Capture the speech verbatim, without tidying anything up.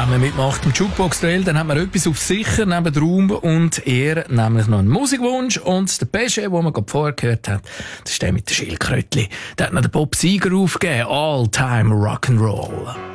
Wenn man mitmacht im Jukebox-Duell, dann hat man etwas auf sicher neben der Raum und Ehre, nämlich noch einen Musikwunsch. Und der Pesche, den man gerade vorher gehört hat, das ist der mit den Schildkrötchen. Der hat noch den Bob Seger aufgegeben. All-Time Rock'n'Roll.